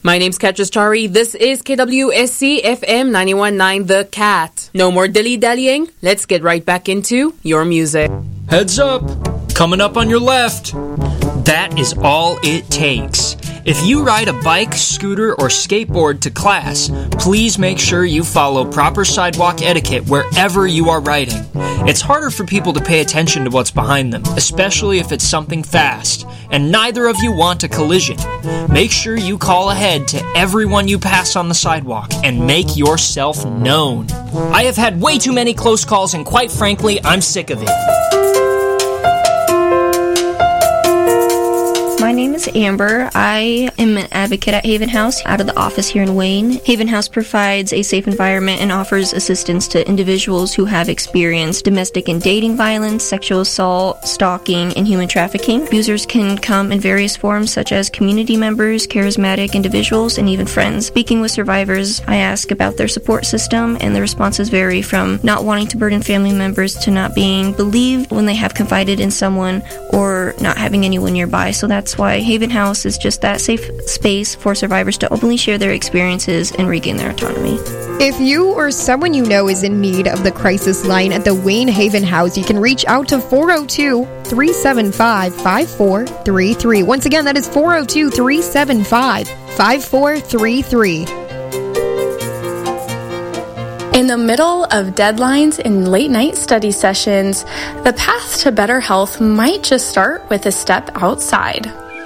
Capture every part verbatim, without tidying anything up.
My name's Katjastari. This is K W S C F M ninety-one point nine The Cat. No more dilly-dallying. Let's get right back into your music. Heads up! Coming up on your left. That is all it takes. If you ride a bike, scooter, or skateboard to class, please make sure you follow proper sidewalk etiquette wherever you are riding. It's harder for people to pay attention to what's behind them, especially if it's something fast, and neither of you want a collision. Make sure you call ahead to everyone you pass on the sidewalk and make yourself known. I have had way too many close calls, and quite frankly, I'm sick of it. My name is Amber. I am an advocate at Haven House out of the office here in Wayne. Haven House provides a safe environment and offers assistance to individuals who have experienced domestic and dating violence, sexual assault, stalking, and human trafficking. Abusers can come in various forms such as community members, charismatic individuals, and even friends. Speaking with survivors, I ask about their support system, and the responses vary from not wanting to burden family members to not being believed when they have confided in someone or not having anyone nearby. So that's why Haven House is just that safe space for survivors to openly share their experiences and regain their autonomy. If you or someone you know is in need of the crisis line at the Wayne Haven House, you can reach out to four oh two, three seven five, five four three three. Once again, that is four oh two, three seven five, five four three three. In the middle of deadlines and late-night study sessions, the path to better health might just start with a step outside.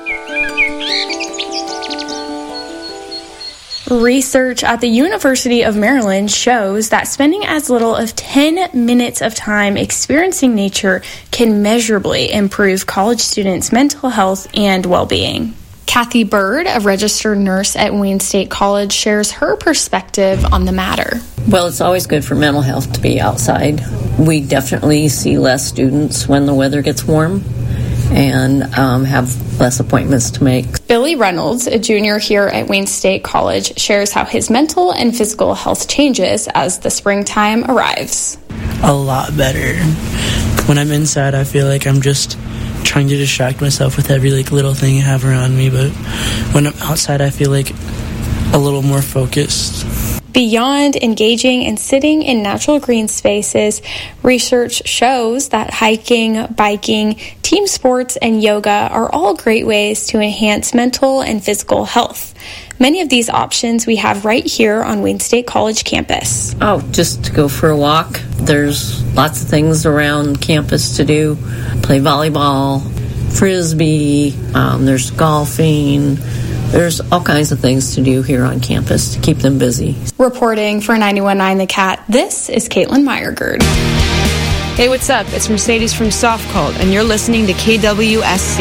Research at the University of Maryland shows that spending as little as ten minutes of time experiencing nature can measurably improve college students' mental health and well-being. Kathy Bird, a registered nurse at Wayne State College, shares her perspective on the matter. Well, it's always good for mental health to be outside. We definitely see less students when the weather gets warm and um, have less appointments to make. Billy Reynolds, a junior here at Wayne State College, shares how his mental and physical health changes as the springtime arrives. A lot better. When I'm inside, I feel like I'm just trying to distract myself with every like little thing I have around me, but when I'm outside, I feel like a little more focused. Beyond engaging and sitting in natural green spaces, research shows that hiking, biking, team sports, and yoga are all great ways to enhance mental and physical health. Many of these options we have right here on Wayne State College campus. Oh, just to go for a walk. There's lots of things around campus to do. Play volleyball, frisbee, um, there's golfing. There's all kinds of things to do here on campus to keep them busy. Reporting for ninety-one point nine The Cat, this is Caitlin Meyergerd. Hey, what's up? It's Mercedes from Soft Cold, and you're listening to K W S C.